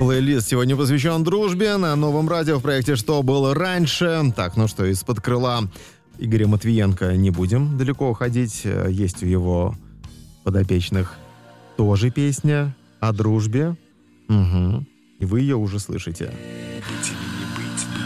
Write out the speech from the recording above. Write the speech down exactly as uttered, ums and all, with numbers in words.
Плейлист сегодня посвящен дружбе на Новом радио в проекте «Что было раньше». Так, ну что, из-под крыла Игоря Матвиенко не будем далеко уходить. Есть у его подопечных тоже песня о дружбе. Угу. И вы ее уже слышите.